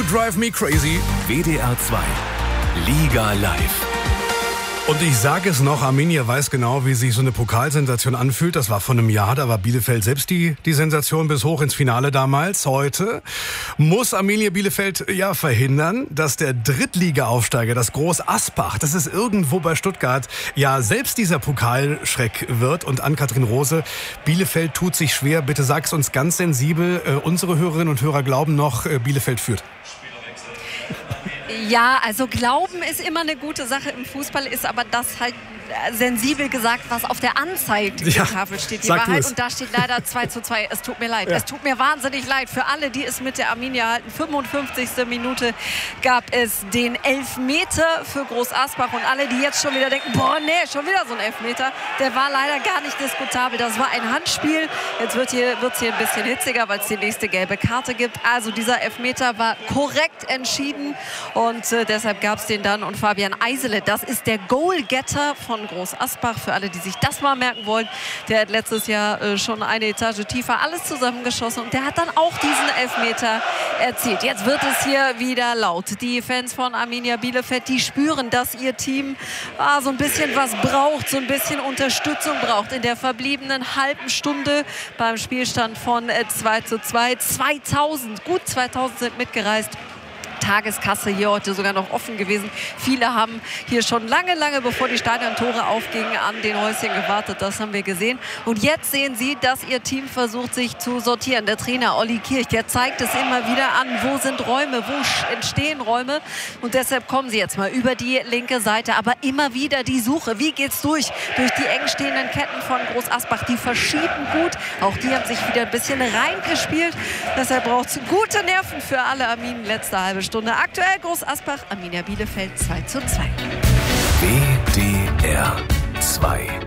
Drive Me Crazy. WDR 2. Liga live. Und ich sage es noch, Arminia weiß genau, wie sich so eine Pokalsensation anfühlt. Das war vor einem Jahr, da war Bielefeld selbst die Sensation bis hoch ins Finale damals. Heute muss Arminia Bielefeld verhindern, dass der Drittliga-Aufsteiger, das Groß Asbach, das ist irgendwo bei Stuttgart, selbst dieser Pokalschreck wird. Und Ann-Kathrin Rose, Bielefeld tut sich schwer. Bitte sag's uns ganz sensibel. Unsere Hörerinnen und Hörer glauben noch, Bielefeld führt. Ja, also Glauben ist immer eine gute Sache im Fußball, ist aber das halt sensibel gesagt, was auf der Anzeigetafel steht, die Wahrheit. Und da steht leider 2:2. Es tut mir leid. Ja. Es tut mir wahnsinnig leid. Für alle, die es mit der Arminia halten. 55. Minute gab es den Elfmeter für Groß Asbach. Und alle, die jetzt schon wieder denken, schon wieder so ein Elfmeter. Der war leider gar nicht diskutabel. Das war ein Handspiel. Jetzt wird es hier ein bisschen hitziger, weil es die nächste gelbe Karte gibt. Also dieser Elfmeter war korrekt entschieden. Und deshalb gab es den dann. Und Fabian Eisele, das ist der Goalgetter von Groß Asbach, für alle, die sich das mal merken wollen. Der hat letztes Jahr schon eine Etage tiefer alles zusammengeschossen und der hat dann auch diesen Elfmeter erzielt. Jetzt wird es hier wieder laut. Die Fans von Arminia Bielefeld, die spüren, dass ihr Team so ein bisschen was braucht, so ein bisschen Unterstützung braucht. In der verbliebenen halben Stunde beim Spielstand von 2:2. 2000, gut 2000 sind mitgereist. Tageskasse hier heute sogar noch offen gewesen. Viele haben hier schon lange bevor die Stadiontore aufgingen, an den Häuschen gewartet. Das haben wir gesehen. Und jetzt sehen Sie, dass Ihr Team versucht, sich zu sortieren. Der Trainer Olli Kirch, der zeigt es immer wieder an. Wo sind Räume? Wo entstehen Räume? Und deshalb kommen Sie jetzt mal über die linke Seite. Aber immer wieder die Suche. Wie geht's durch? Durch die eng stehenden Ketten von Groß Asbach. Die verschieben gut. Auch die haben sich wieder ein bisschen reingespielt. Deshalb braucht es gute Nerven für alle Arminen. Letzte halbe Stunde. Aktuell Groß Asbach, Arminia Bielefeld 2:2. WDR 2.